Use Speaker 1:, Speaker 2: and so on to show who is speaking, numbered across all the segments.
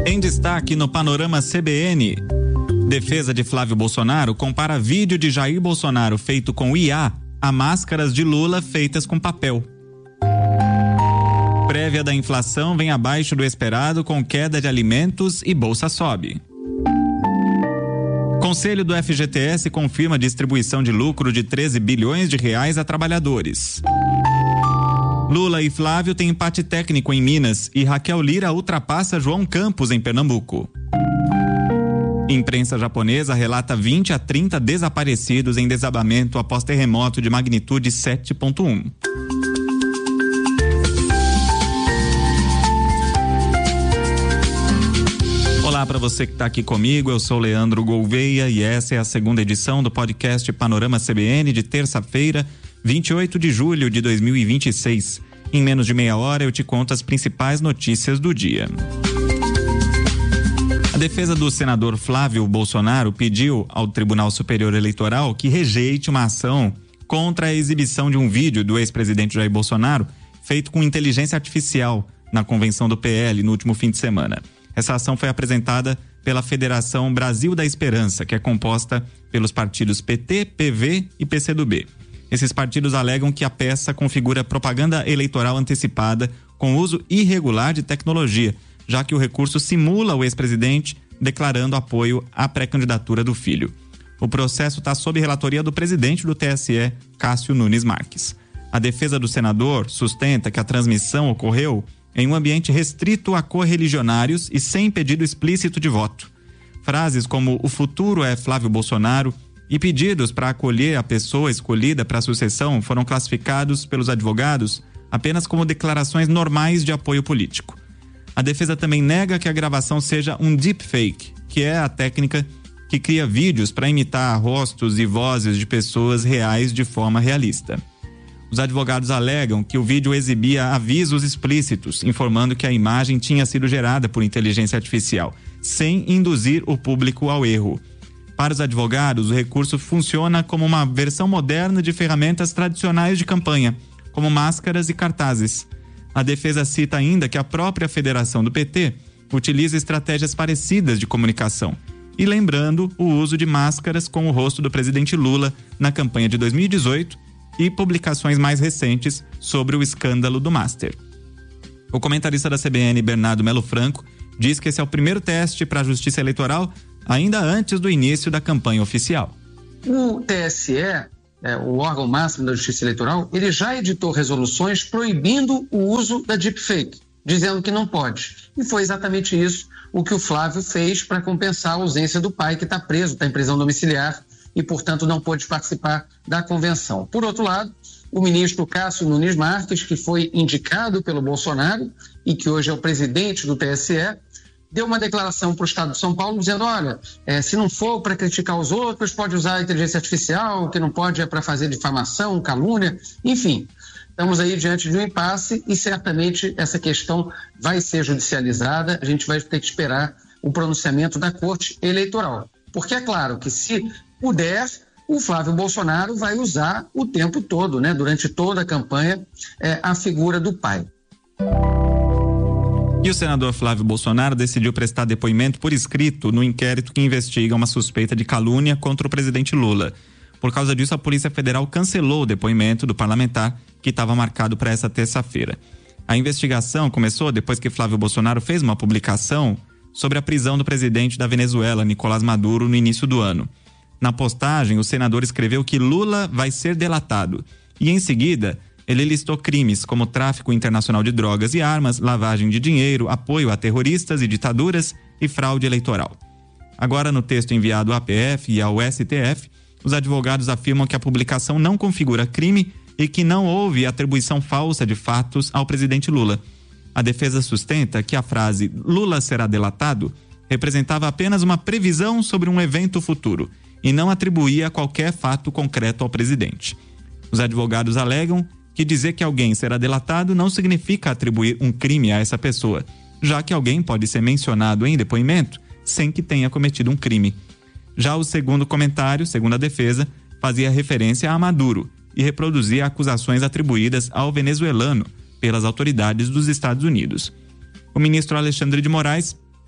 Speaker 1: Em destaque no Panorama CBN, defesa de Flávio Bolsonaro compara vídeo de Jair Bolsonaro feito com IA a máscaras de Lula feitas com papel. Prévia da inflação vem abaixo do esperado com queda de alimentos e bolsa sobe. Conselho do FGTS confirma distribuição de lucro de 13 bilhões de reais a trabalhadores. Lula e Flávio têm empate técnico em Minas e Raquel Lira ultrapassa João Campos em Pernambuco. Imprensa japonesa relata 20 a 30 desaparecidos em desabamento após terremoto de magnitude 7.1. Olá para você que está aqui comigo, eu sou Leandro Gouveia e essa é a segunda edição do podcast Panorama CBN de terça-feira, 28 de julho de 2026. Em menos de meia hora eu te conto as principais notícias do dia. A defesa do senador Flávio Bolsonaro pediu ao Tribunal Superior Eleitoral que rejeite uma ação contra a exibição de um vídeo do ex-presidente Jair Bolsonaro feito com inteligência artificial na convenção do PL no último fim de semana. Essa ação foi apresentada pela Federação Brasil da Esperança, que é composta pelos partidos PT, PV e PCdoB. Esses partidos alegam que a peça configura propaganda eleitoral antecipada com uso irregular de tecnologia, já que o recurso simula o ex-presidente declarando apoio à pré-candidatura do filho. O processo está sob relatoria do presidente do TSE, Cássio Nunes Marques. A defesa do senador sustenta que a transmissão ocorreu em um ambiente restrito a correligionários e sem pedido explícito de voto. Frases como "o futuro é Flávio Bolsonaro" e pedidos para acolher a pessoa escolhida para a sucessão foram classificados pelos advogados apenas como declarações normais de apoio político. A defesa também nega que a gravação seja um deepfake, que é a técnica que cria vídeos para imitar rostos e vozes de pessoas reais de forma realista. Os advogados alegam que o vídeo exibia avisos explícitos, informando que a imagem tinha sido gerada por inteligência artificial, sem induzir o público ao erro. Para os advogados, o recurso funciona como uma versão moderna de ferramentas tradicionais de campanha, como máscaras e cartazes. A defesa cita ainda que a própria federação do PT utiliza estratégias parecidas de comunicação, e lembrando o uso de máscaras com o rosto do presidente Lula na campanha de 2018, e publicações mais recentes sobre o escândalo do Master. O comentarista da CBN, Bernardo Melo Franco, diz que esse é o primeiro teste para a Justiça Eleitoral ainda antes do início da campanha oficial.
Speaker 2: O TSE, o órgão máximo da Justiça Eleitoral, ele já editou resoluções proibindo o uso da deepfake, dizendo que não pode. E foi exatamente isso o que o Flávio fez para compensar a ausência do pai, que está preso, está em prisão domiciliar, e, portanto, não pôde participar da convenção. Por outro lado, o ministro Cássio Nunes Marques, que foi indicado pelo Bolsonaro e que hoje é o presidente do TSE, deu uma declaração para o Estado de São Paulo dizendo, olha, se não for para criticar os outros, pode usar a inteligência artificial, que não pode é para fazer difamação, calúnia, enfim. Estamos aí diante de um impasse e certamente essa questão vai ser judicializada, a gente vai ter que esperar o pronunciamento da Corte Eleitoral. Porque é claro que se puder, o Flávio Bolsonaro vai usar o tempo todo, durante toda a campanha, a figura do pai.
Speaker 1: E o senador Flávio Bolsonaro decidiu prestar depoimento por escrito no inquérito que investiga uma suspeita de calúnia contra o presidente Lula. Por causa disso, a Polícia Federal cancelou o depoimento do parlamentar que estava marcado para essa terça-feira. A investigação começou depois que Flávio Bolsonaro fez uma publicação sobre a prisão do presidente da Venezuela, Nicolás Maduro, no início do ano. Na postagem, o senador escreveu que Lula vai ser delatado e, em seguida, ele listou crimes como tráfico internacional de drogas e armas, lavagem de dinheiro, apoio a terroristas e ditaduras e fraude eleitoral. Agora, no texto enviado à APF e ao STF, os advogados afirmam que a publicação não configura crime e que não houve atribuição falsa de fatos ao presidente Lula. A defesa sustenta que a frase "Lula será delatado" representava apenas uma previsão sobre um evento futuro e não atribuía qualquer fato concreto ao presidente. Os advogados alegam que dizer que alguém será delatado não significa atribuir um crime a essa pessoa, já que alguém pode ser mencionado em depoimento sem que tenha cometido um crime. Já o segundo comentário, segundo a defesa, fazia referência a Maduro e reproduzia acusações atribuídas ao venezuelano pelas autoridades dos Estados Unidos. O ministro Alexandre de Moraes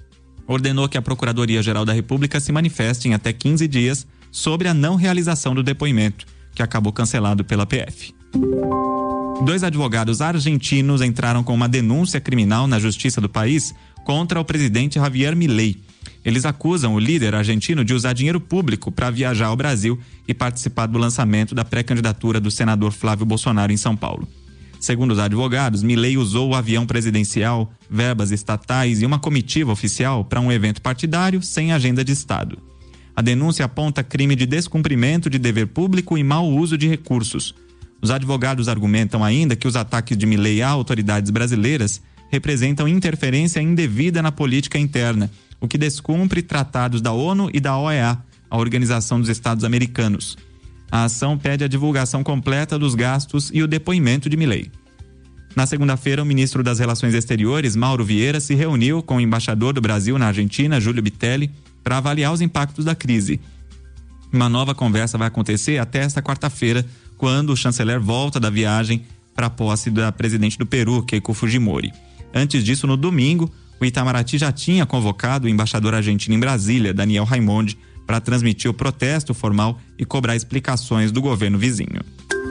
Speaker 1: ordenou que a Procuradoria-Geral da República se manifeste em até 15 dias sobre a não realização do depoimento, que acabou cancelado pela PF. 2 advogados argentinos entraram com uma denúncia criminal na justiça do país contra o presidente Javier Milei. Eles acusam o líder argentino de usar dinheiro público para viajar ao Brasil e participar do lançamento da pré-candidatura do senador Flávio Bolsonaro em São Paulo. Segundo os advogados, Milei usou o avião presidencial, verbas estatais e uma comitiva oficial para um evento partidário sem agenda de Estado. A denúncia aponta crime de descumprimento de dever público e mau uso de recursos. Os advogados argumentam ainda que os ataques de Milei a autoridades brasileiras representam interferência indevida na política interna, o que descumpre tratados da ONU e da OEA, a Organização dos Estados Americanos. A ação pede a divulgação completa dos gastos e o depoimento de Milei. Na segunda-feira, o ministro das Relações Exteriores, Mauro Vieira, se reuniu com o embaixador do Brasil na Argentina, Júlio Bitelli, para avaliar os impactos da crise. Uma nova conversa vai acontecer até esta quarta-feira, quando o chanceler volta da viagem para a posse da presidente do Peru, Keiko Fujimori. Antes disso, no domingo, o Itamaraty já tinha convocado o embaixador argentino em Brasília, Daniel Raimondi, para transmitir o protesto formal e cobrar explicações do governo vizinho.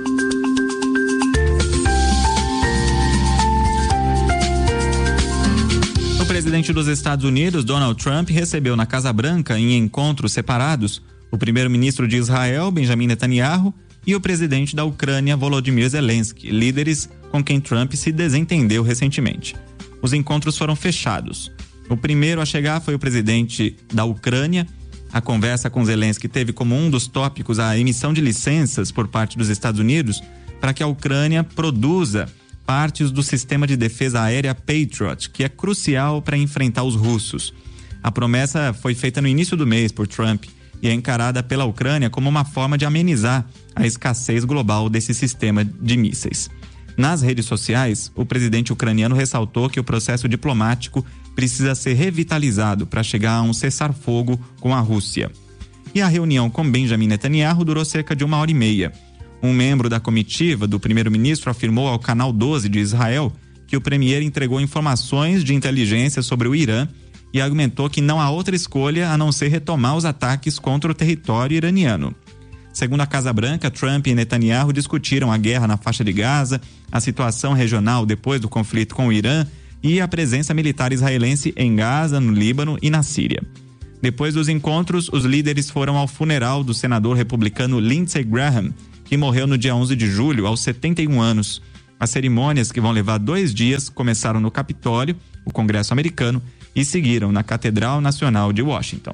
Speaker 1: O presidente dos Estados Unidos, Donald Trump, recebeu na Casa Branca, em encontros separados, o primeiro-ministro de Israel, Benjamin Netanyahu, e o presidente da Ucrânia, Volodymyr Zelensky, líderes com quem Trump se desentendeu recentemente. Os encontros foram fechados. O primeiro a chegar foi o presidente da Ucrânia. A conversa com Zelensky teve como um dos tópicos a emissão de licenças por parte dos Estados Unidos para que a Ucrânia produza partes do sistema de defesa aérea Patriot, que é crucial para enfrentar os russos. A promessa foi feita no início do mês por Trump e é encarada pela Ucrânia como uma forma de amenizar a escassez global desse sistema de mísseis. Nas redes sociais, o presidente ucraniano ressaltou que o processo diplomático precisa ser revitalizado para chegar a um cessar-fogo com a Rússia. E a reunião com Benjamin Netanyahu durou cerca de 1h30. Um membro da comitiva do primeiro-ministro afirmou ao Canal 12 de Israel que o premier entregou informações de inteligência sobre o Irã e argumentou que não há outra escolha a não ser retomar os ataques contra o território iraniano. Segundo a Casa Branca, Trump e Netanyahu discutiram a guerra na faixa de Gaza, a situação regional depois do conflito com o Irã e a presença militar israelense em Gaza, no Líbano e na Síria. Depois dos encontros, os líderes foram ao funeral do senador republicano Lindsey Graham, que morreu no dia 11 de julho, aos 71 anos. As cerimônias, que vão levar 2 dias, começaram no Capitólio, o Congresso americano, e seguiram na Catedral Nacional de Washington.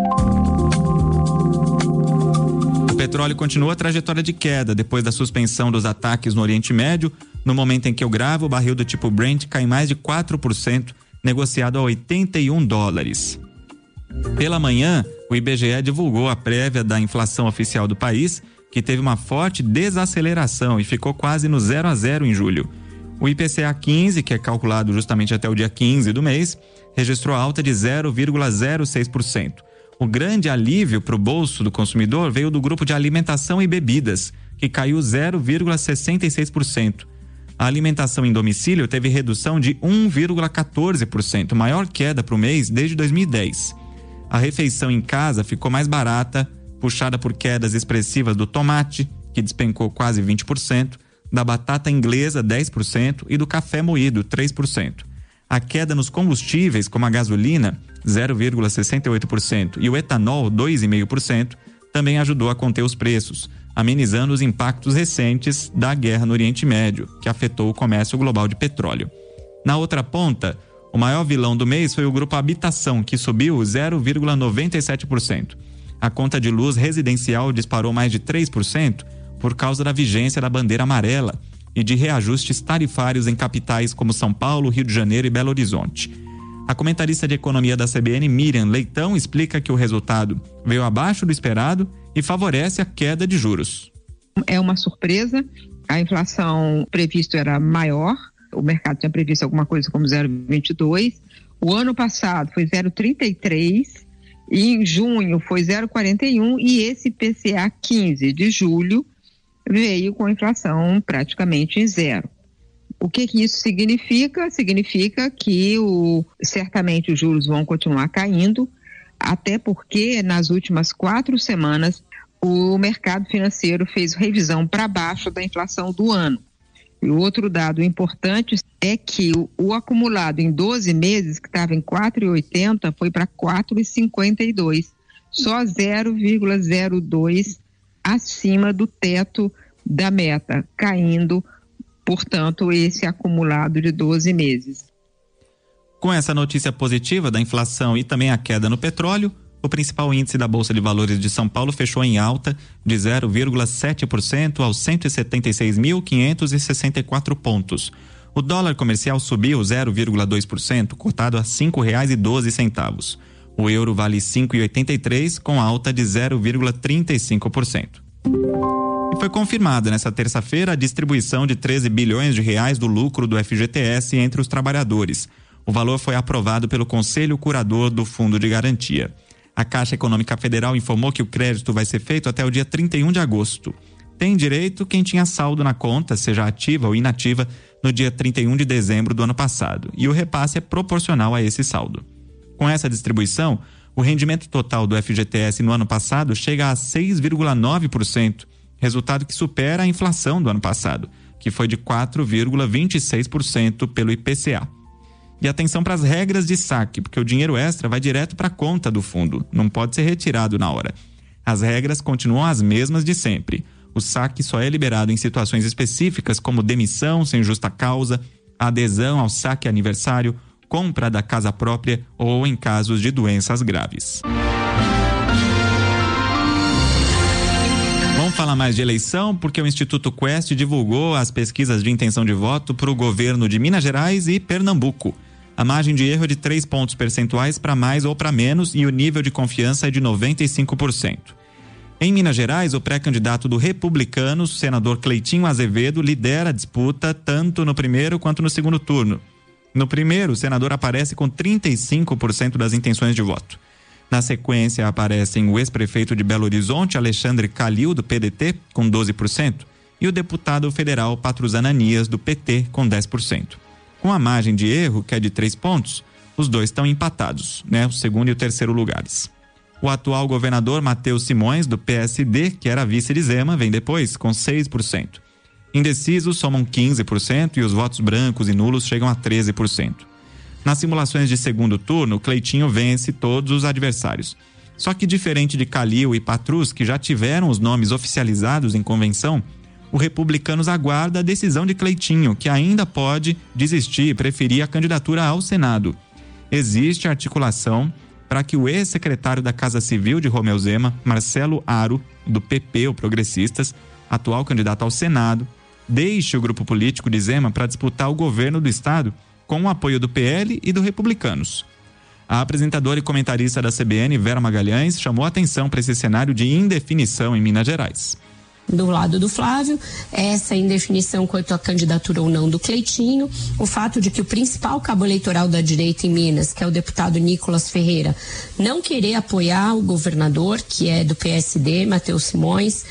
Speaker 1: O petróleo continua a trajetória de queda depois da suspensão dos ataques no Oriente Médio. No momento em que eu gravo, o barril do tipo Brent cai mais de 4%, negociado a $81. Pela manhã, o IBGE divulgou a prévia da inflação oficial do país, que teve uma forte desaceleração e ficou quase no 0-0 em julho. O IPCA 15, que é calculado justamente até o dia 15 do mês, registrou alta de 0,06%. O grande alívio para o bolso do consumidor veio do grupo de alimentação e bebidas, que caiu 0,66%. A alimentação em domicílio teve redução de 1,14%, maior queda para o mês desde 2010. A refeição em casa ficou mais barata, puxada por quedas expressivas do tomate, que despencou quase 20%, da batata inglesa 10% e do café moído 3%. A queda nos combustíveis, como a gasolina, 0,68%, e o etanol, 2,5%, também ajudou a conter os preços, amenizando os impactos recentes da guerra no Oriente Médio, que afetou o comércio global de petróleo. Na outra ponta, o maior vilão do mês foi o grupo Habitação, que subiu 0,97%. A conta de luz residencial disparou mais de 3% por causa da vigência da bandeira amarela e de reajustes tarifários em capitais como São Paulo, Rio de Janeiro e Belo Horizonte. A comentarista de economia da CBN, Miriam Leitão, explica que o resultado veio abaixo do esperado e favorece a queda de juros.
Speaker 3: É uma surpresa, a inflação prevista era maior, o mercado tinha previsto alguma coisa como 0,22, o ano passado foi 0,33, e em junho foi 0,41 e esse IPCA 15 de julho veio com inflação praticamente em zero. O que isso significa? Significa que certamente os juros vão continuar caindo, até porque nas últimas 4 semanas o mercado financeiro fez revisão para baixo da inflação do ano. E o outro dado importante é que o acumulado em 12 meses, que estava em 4,80, foi para 4,52, só 0,02 acima do teto da meta, caindo, portanto, esse acumulado de 12 meses.
Speaker 1: Com essa notícia positiva da inflação e também a queda no petróleo, o principal índice da Bolsa de Valores de São Paulo fechou em alta de 0,7% aos 176.564 pontos. O dólar comercial subiu 0,2%, cotado a R$ 5,12. O euro vale 5,83, com alta de 0,35%. E foi confirmada nesta terça-feira a distribuição de 13 bilhões de reais do lucro do FGTS entre os trabalhadores. O valor foi aprovado pelo Conselho Curador do Fundo de Garantia. A Caixa Econômica Federal informou que o crédito vai ser feito até o dia 31 de agosto. Tem direito quem tinha saldo na conta, seja ativa ou inativa, no dia 31 de dezembro do ano passado, e o repasse é proporcional a esse saldo. Com essa distribuição, o rendimento total do FGTS no ano passado chega a 6,9%, resultado que supera a inflação do ano passado, que foi de 4,26% pelo IPCA. E atenção para as regras de saque, porque o dinheiro extra vai direto para a conta do fundo, não pode ser retirado na hora. As regras continuam as mesmas de sempre. O saque só é liberado em situações específicas como demissão sem justa causa, adesão ao saque aniversário, compra da casa própria ou em casos de doenças graves. Vamos falar mais de eleição, porque o Instituto Quest divulgou as pesquisas de intenção de voto para o governo de Minas Gerais e Pernambuco. A margem de erro é de 3 pontos percentuais para mais ou para menos e o nível de confiança é de 95%. Em Minas Gerais, o pré-candidato do Republicanos, senador Cleitinho Azevedo, lidera a disputa tanto no primeiro quanto no segundo turno. No primeiro, o senador aparece com 35% das intenções de voto. Na sequência, aparecem o ex-prefeito de Belo Horizonte, Alexandre Calil, do PDT, com 12%, e o deputado federal Patrus Ananias, do PT, com 10%. Com a margem de erro, que é de 3 pontos, os dois estão empatados, o segundo e o terceiro lugares. O atual governador Matheus Simões, do PSD, que era vice de Zema, vem depois, com 6%. Indecisos somam 15% e os votos brancos e nulos chegam a 13%. Nas simulações de segundo turno, Cleitinho vence todos os adversários. Só que diferente de Calil e Patrus, que já tiveram os nomes oficializados em convenção, o Republicanos aguarda a decisão de Cleitinho, que ainda pode desistir e preferir a candidatura ao Senado. Existe articulação para que o ex-secretário da Casa Civil de Romeu Zema, Marcelo Aro, do PP, o Progressistas, atual candidato ao Senado, deixe o grupo político de Zema para disputar o governo do estado com o apoio do PL e do Republicanos. A apresentadora e comentarista da CBN, Vera Magalhães, chamou a atenção para esse cenário de indefinição em Minas Gerais.
Speaker 4: Do lado do Flávio, essa indefinição quanto à candidatura ou não do Cleitinho, o fato de que o principal cabo eleitoral da direita em Minas, que é o deputado Nicolas Ferreira, não querer apoiar o governador, que é do PSD, Matheus Simões,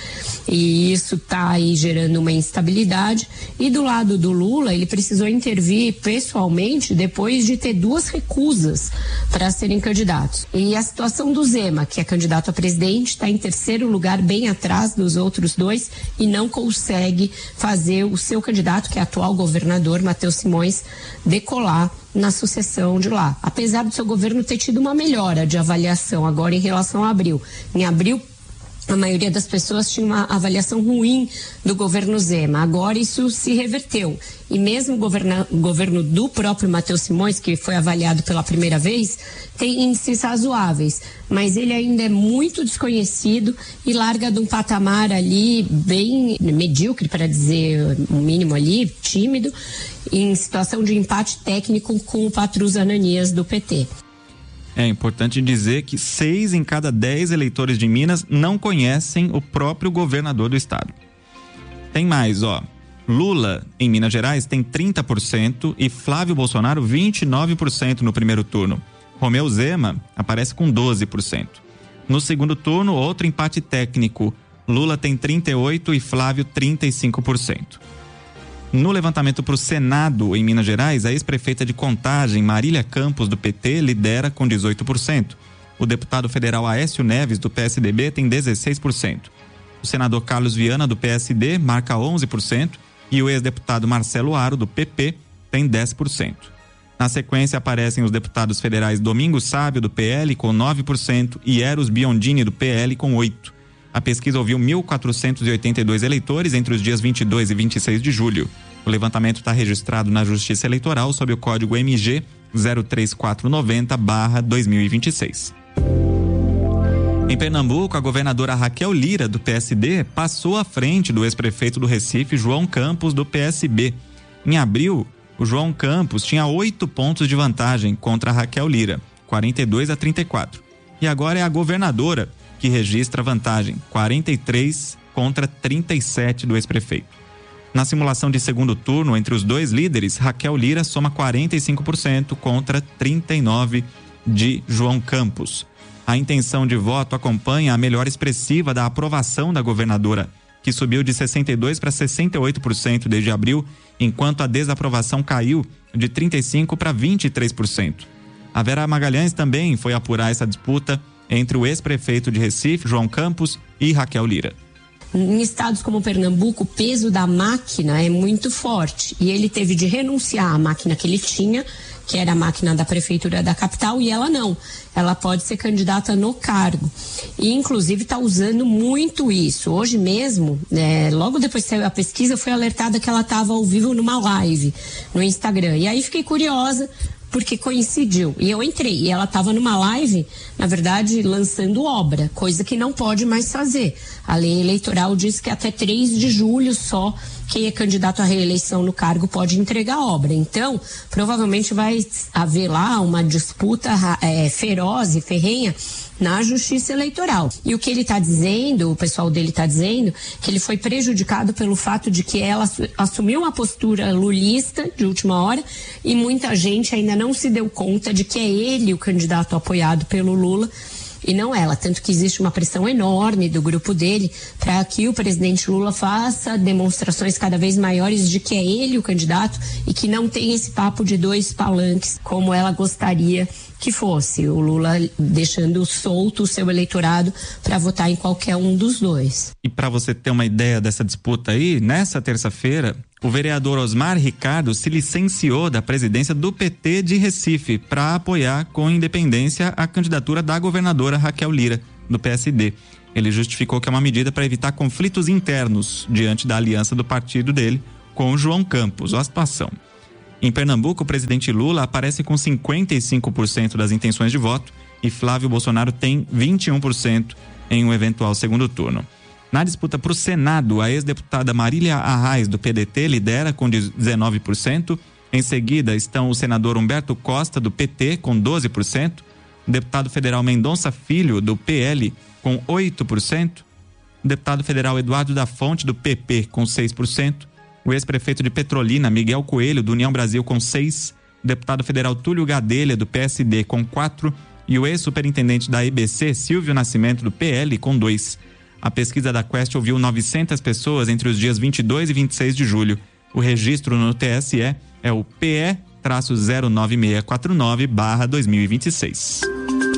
Speaker 4: e isso está aí gerando uma instabilidade. E do lado do Lula, ele precisou intervir pessoalmente depois de ter 2 recusas para serem candidatos. E a situação do Zema, que é candidato a presidente, está em terceiro lugar, bem atrás dos outros 2, e não consegue fazer o seu candidato, que é atual governador, Matheus Simões, decolar na sucessão de lá. Apesar do seu governo ter tido uma melhora de avaliação agora em relação a abril. Em abril, a maioria das pessoas tinha uma avaliação ruim do governo Zema. Agora isso se reverteu. E mesmo o governo do próprio Matheus Simões, que foi avaliado pela primeira vez, tem índices razoáveis. Mas ele ainda é muito desconhecido e larga de um patamar ali bem medíocre, para dizer o mínimo ali, tímido, em situação de empate técnico com o Patrus Ananias do PT.
Speaker 1: É importante dizer que 6 em cada 10 eleitores de Minas não conhecem o próprio governador do estado. Tem mais, Lula, em Minas Gerais, tem 30% e Flávio Bolsonaro 29% no primeiro turno. Romeu Zema aparece com 12%. No segundo turno, outro empate técnico. Lula tem 38% e Flávio 35%. No levantamento para o Senado, em Minas Gerais, a ex-prefeita de Contagem, Marília Campos, do PT, lidera com 18%. O deputado federal Aécio Neves, do PSDB, tem 16%. O senador Carlos Viana, do PSD, marca 11%. E o ex-deputado Marcelo Aro, do PP, tem 10%. Na sequência, aparecem os deputados federais Domingos Sábio, do PL, com 9%, e Eros Biondini, do PL, com 8%. A pesquisa ouviu 1.482 eleitores entre os dias 22 e 26 de julho. O levantamento está registrado na Justiça Eleitoral sob o código MG 03490/2026. Em Pernambuco, a governadora Raquel Lira, do PSD, passou à frente do ex-prefeito do Recife, João Campos, do PSB. Em abril, o João Campos tinha 8 pontos de vantagem contra a Raquel Lira, 42-34. E agora é a governadora que registra vantagem, 43 contra 37 do ex-prefeito. Na simulação de segundo turno entre os dois líderes, Raquel Lira soma 45% contra 39% de João Campos. A intenção de voto acompanha a melhora expressiva da aprovação da governadora, que subiu de 62% para 68% desde abril, enquanto a desaprovação caiu de 35% para 23%. A Vera Magalhães também foi apurar essa disputa entre o ex-prefeito de Recife, João Campos, e Raquel Lira.
Speaker 4: Em estados como Pernambuco, o peso da máquina é muito forte e ele teve de renunciar à máquina que ele tinha, que era a máquina da prefeitura da capital, e ela não. Ela pode ser candidata no cargo. E, inclusive, está usando muito isso. Hoje mesmo, logo depois que saiu a pesquisa, foi alertada que ela estava ao vivo numa live no Instagram. E aí fiquei curiosa, porque coincidiu. E eu entrei, e ela estava numa live, na verdade, lançando obra, coisa que não pode mais fazer. A lei eleitoral diz que até 3 de julho só quem é candidato à reeleição no cargo pode entregar a obra. Então, provavelmente vai haver lá uma disputa feroz e ferrenha na Justiça Eleitoral. E o que ele está dizendo, o pessoal dele está dizendo, que ele foi prejudicado pelo fato de que ela assumiu uma postura lulista de última hora e muita gente ainda não se deu conta de que é ele o candidato apoiado pelo Lula e não ela, tanto que existe uma pressão enorme do grupo dele para que o presidente Lula faça demonstrações cada vez maiores de que é ele o candidato e que não tem esse papo de 2 palanques como ela gostaria que fosse, o Lula deixando solto o seu eleitorado para votar em qualquer um dos dois.
Speaker 1: E para você ter uma ideia dessa disputa aí, nessa terça-feira, o vereador Osmar Ricardo se licenciou da presidência do PT de Recife para apoiar com independência a candidatura da governadora Raquel Lira, do PSD. Ele justificou que é uma medida para evitar conflitos internos diante da aliança do partido dele com o João Campos. Olha a situação. Em Pernambuco, o presidente Lula aparece com 55% das intenções de voto e Flávio Bolsonaro tem 21% em um eventual segundo turno. Na disputa para o Senado, a ex-deputada Marília Arraes, do PDT, lidera com 19%. Em seguida estão o senador Humberto Costa, do PT, com 12%. O deputado federal Mendonça Filho, do PL, com 8%. O deputado federal Eduardo da Fonte, do PP, com 6%. O ex-prefeito de Petrolina, Miguel Coelho, do União Brasil, com 6%. O deputado federal Túlio Gadelha, do PSD, com 4%. E o ex-superintendente da EBC, Silvio Nascimento, do PL, com 2%. A pesquisa da Quest ouviu 900 pessoas entre os dias 22 e 26 de julho. O registro no TSE é o PE-09649/2026.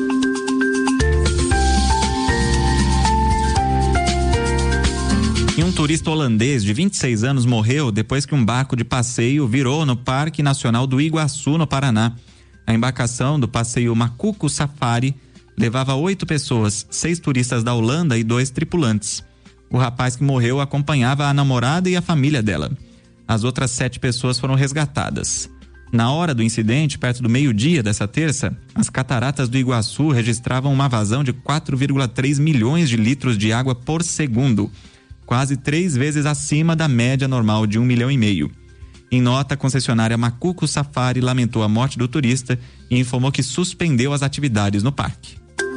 Speaker 1: E um turista holandês de 26 anos morreu depois que um barco de passeio virou no Parque Nacional do Iguaçu, no Paraná. A embarcação do passeio Macuco Safari levava 8 pessoas, 6 turistas da Holanda e 2 tripulantes. O rapaz que morreu acompanhava a namorada e a família dela. As outras 7 pessoas foram resgatadas. Na hora do incidente, perto do meio-dia dessa terça, as cataratas do Iguaçu registravam uma vazão de 4,3 milhões de litros de água por segundo, quase 3 vezes acima da média normal de 1,5 milhão. Em nota, a concessionária Macuco Safari lamentou a morte do turista e informou que suspendeu as atividades no parque.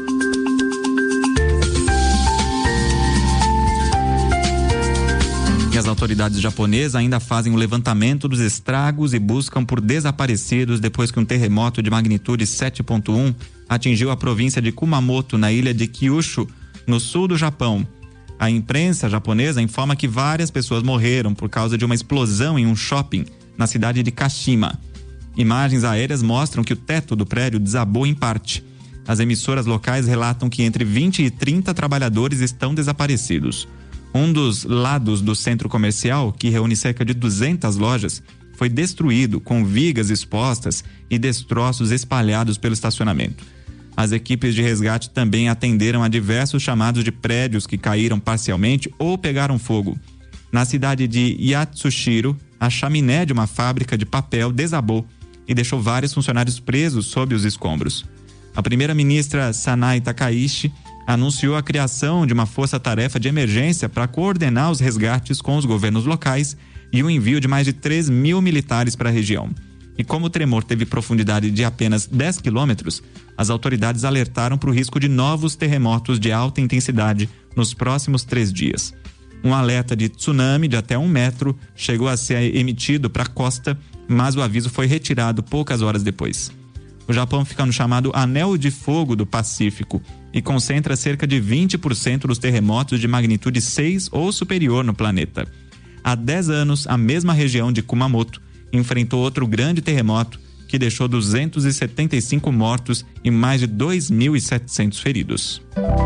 Speaker 1: E as autoridades japonesas ainda fazem o levantamento dos estragos e buscam por desaparecidos depois que um terremoto de magnitude 7,1 atingiu a província de Kumamoto, na ilha de Kyushu, no sul do Japão. A imprensa japonesa informa que várias pessoas morreram por causa de uma explosão em um shopping na cidade de Kashima. Imagens aéreas mostram que o teto do prédio desabou em parte. As emissoras locais relatam que entre 20 e 30 trabalhadores estão desaparecidos. Um dos lados do centro comercial, que reúne cerca de 200 lojas, foi destruído, com vigas expostas e destroços espalhados pelo estacionamento. As equipes de resgate também atenderam a diversos chamados de prédios que caíram parcialmente ou pegaram fogo. Na cidade de Yatsushiro, a chaminé de uma fábrica de papel desabou e deixou vários funcionários presos sob os escombros. A primeira-ministra Sanae Takaishi anunciou a criação de uma força-tarefa de emergência para coordenar os resgates com os governos locais e o envio de mais de 3 mil militares para a região. E como o tremor teve profundidade de apenas 10 quilômetros, as autoridades alertaram para o risco de novos terremotos de alta intensidade nos próximos 3 dias. Um alerta de tsunami de até 1 metro chegou a ser emitido para a costa, mas o aviso foi retirado poucas horas depois. O Japão fica no chamado Anel de Fogo do Pacífico e concentra cerca de 20% dos terremotos de magnitude 6 ou superior no planeta. Há 10 anos, a mesma região de Kumamoto enfrentou outro grande terremoto que deixou 275 mortos e mais de 2.700 feridos.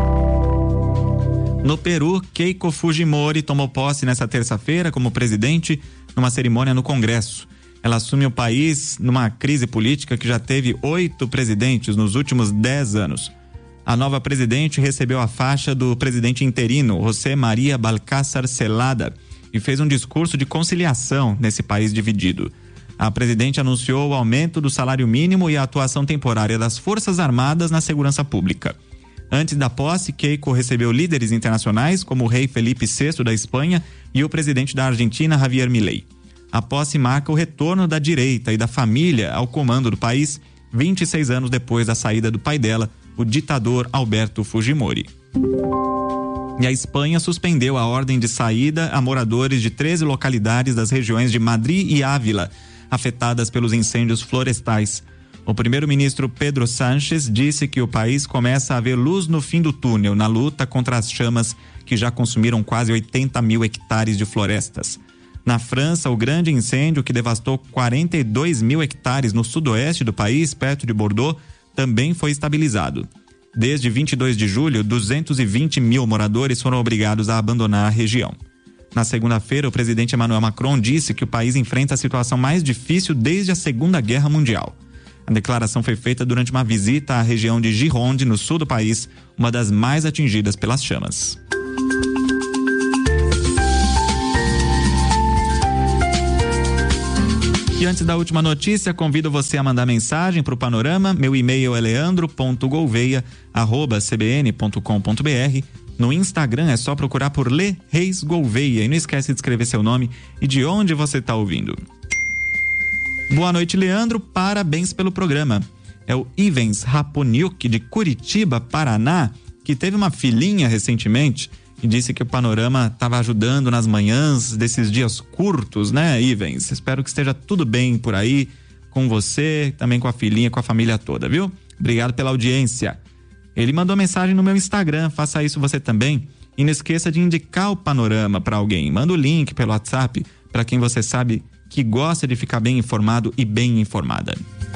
Speaker 1: No Peru, Keiko Fujimori tomou posse nesta terça-feira como presidente numa cerimônia no Congresso. Ela assume o país numa crise política que já teve 8 presidentes nos últimos 10 anos. A nova presidente recebeu a faixa do presidente interino, José María Balcázar Celada, e fez um discurso de conciliação nesse país dividido. A presidente anunciou o aumento do salário mínimo e a atuação temporária das Forças Armadas na segurança pública. Antes da posse, Keiko recebeu líderes internacionais como o rei Felipe VI da Espanha e o presidente da Argentina, Javier Milei. A posse marca o retorno da direita e da família ao comando do país, 26 anos depois da saída do pai dela, o ditador Alberto Fujimori. E a Espanha suspendeu a ordem de saída a moradores de 13 localidades das regiões de Madrid e Ávila, afetadas pelos incêndios florestais. O primeiro-ministro Pedro Sánchez disse que o país começa a ver luz no fim do túnel na luta contra as chamas que já consumiram quase 80 mil hectares de florestas. Na França, o grande incêndio que devastou 42 mil hectares no sudoeste do país, perto de Bordeaux, também foi estabilizado. Desde 22 de julho, 220 mil moradores foram obrigados a abandonar a região. Na segunda-feira, o presidente Emmanuel Macron disse que o país enfrenta a situação mais difícil desde a Segunda Guerra Mundial. A declaração foi feita durante uma visita à região de Gironde, no sul do país, uma das mais atingidas pelas chamas. E antes da última notícia, convido você a mandar mensagem para o Panorama. Meu e-mail é leandro.gouveia@cbn.com.br. No Instagram é só procurar por Lê Reis Gouveia. E não esquece de escrever seu nome e de onde você está ouvindo. Boa noite, Leandro. Parabéns pelo programa. É o Ivens Raponiuk, de Curitiba, Paraná, que teve uma filhinha recentemente e disse que o Panorama estava ajudando nas manhãs desses dias curtos, né, Ivens? Espero que esteja tudo bem por aí, com você, também com a filhinha, com a família toda, viu? Obrigado pela audiência. Ele mandou mensagem no meu Instagram, faça isso você também. E não esqueça de indicar o Panorama para alguém. Manda o link pelo WhatsApp para quem você sabe que gosta de ficar bem informado e bem informada.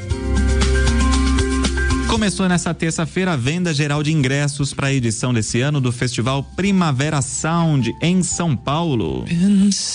Speaker 1: Começou nessa terça-feira a venda geral de ingressos para a edição desse ano do Festival Primavera Sound em São Paulo.